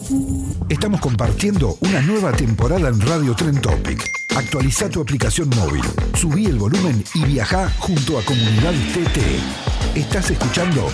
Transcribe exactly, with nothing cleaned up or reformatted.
Estamos compartiendo una nueva temporada en Radio Tren Topic. Actualiza tu aplicación móvil, subí el volumen y viajá junto a Comunidad T T. Estás escuchando